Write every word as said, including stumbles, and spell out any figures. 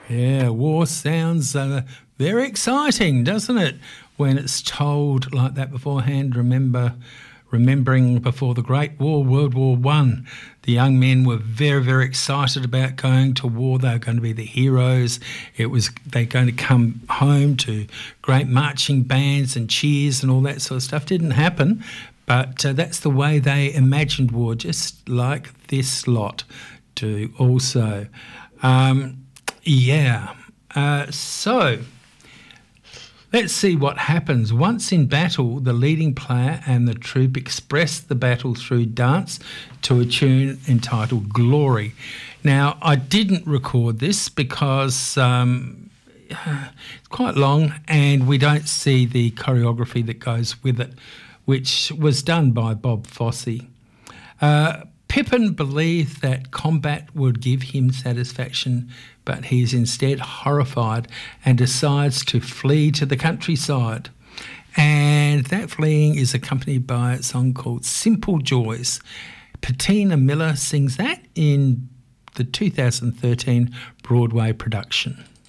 Yeah, war sounds uh, very exciting, doesn't it? When it's told like that beforehand. Remember, remembering before the Great War, World War One, the young men were very, very excited about going to war. They were going to be the heroes. It was they're going to come home to great marching bands and cheers and all that sort of stuff. Didn't happen, but uh, that's the way they imagined war, just like this lot do also. Um, Yeah. Uh, so let's see what happens. Once in battle, the leading player and the troop express the battle through dance to a tune entitled Glory. Now, I didn't record this because um, it's quite long and we don't see the choreography that goes with it, which was done by Bob Fosse. Uh, Pippin believed that combat would give him satisfaction, but he's instead horrified and decides to flee to the countryside. And that fleeing is accompanied by a song called Simple Joys. Patina Miller sings that in the two thousand thirteen Broadway production.